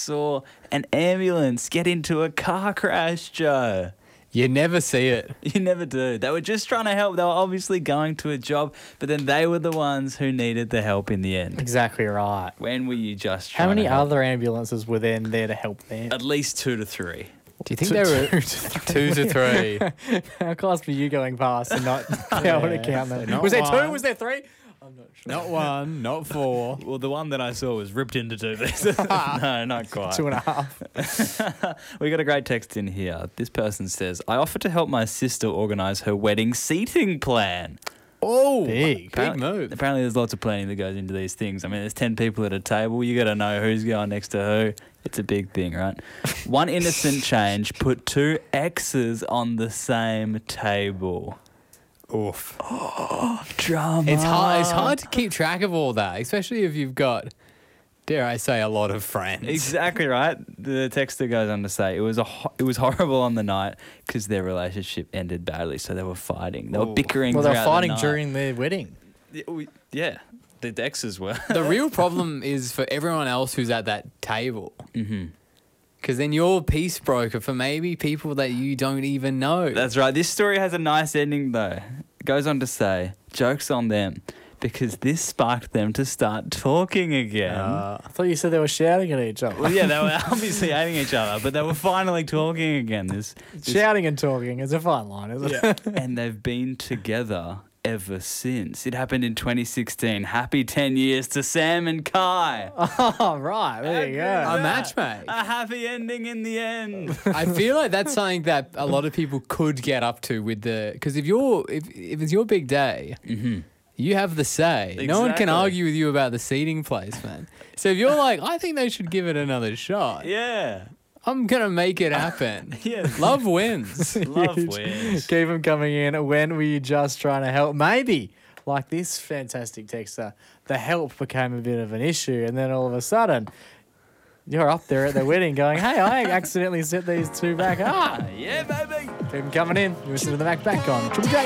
saw an ambulance get into a car crash, Joe. You never see it. You never do. They were just trying to help. They were obviously going to a job, but then they were the ones who needed the help in the end. Exactly right. When were you just trying How many to help? other ambulances were then there to help them? At least 2 to 3. Do you think there were 2 to 3? How close were you going past and not be able to count them? not Was there 2? one. Was there 3? I'm not sure. Not 1, not 4. Well, the one that I saw was ripped into 2 pieces. No, not quite. 2.5. We got a great text in here. This person says, I offered to help my sister organise her wedding seating plan. Oh, Big. big move. Apparently there's lots of planning that goes into these things. I mean, there's 10 people at a table. You got to know who's going next to who. It's a big thing, right? One innocent change, put 2 X's on the same table. Oof. Drama. It's hard to keep track of all that, especially if you've got, dare I say, a lot of friends. Exactly right. The texter goes on to say it was horrible on the night because their relationship ended badly, so they were fighting. They were bickering. Well, they were throughout fighting the night. during their wedding. Yeah, the X's were. The real problem is for everyone else who's at that table. Mm-hmm. Because then you're a peace broker for maybe people that you don't even know. That's right. This story has a nice ending, though. It goes on to say, joke's on them, because this sparked them to start talking again. I thought you said they were shouting at each other. Well, yeah, they were obviously hating each other, but they were finally talking again. Shouting and talking is a fine line, isn't it? And they've been together ever since. It happened in 2016. Happy 10 years to Sam and Kai. Oh, right. There you go. A match, mate. A happy ending in the end. I feel like that's something that a lot of people could get up to with the... Because if it's your big day... Mm-hmm. You have the say. No one can Exactly. argue with you about the seating place, man. So if you're like, I think they should give it another shot, Yeah. I'm going to make it happen. Yeah. Love wins. Love Huge. wins. Keep them coming in. When were you just trying to help? Maybe, like this fantastic texter, the help became a bit of an issue, and then all of a sudden, you're up there at the wedding going, hey, I accidentally set these 2 back. Yeah, baby. Keep them coming in. You listen to the Mac Back on Triple J.